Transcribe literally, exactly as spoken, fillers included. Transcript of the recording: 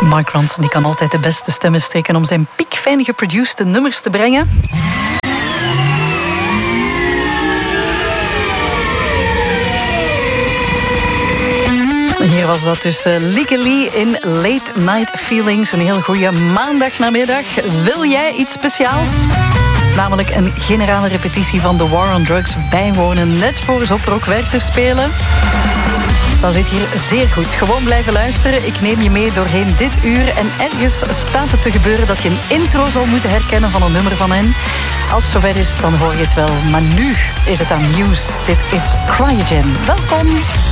Mark Ronson die kan altijd de beste stemmen strikken om zijn piekfijn geproduced nummers te brengen. Hier was dat dus Legally in Late Night Feelings. Een heel goede maandagnamiddag. Wil jij iets speciaals? Namelijk een generale repetitie van The War on Drugs bijwonen net voor ze op Rockwerchter spelen. Dan zit hier zeer goed. Gewoon blijven luisteren. Ik neem je mee doorheen dit uur. En ergens staat het te gebeuren dat je een intro zal moeten herkennen van een nummer van hen. Als het zover is, dan hoor je het wel. Maar nu is het aan Muse. Dit is Cryogen. Welkom.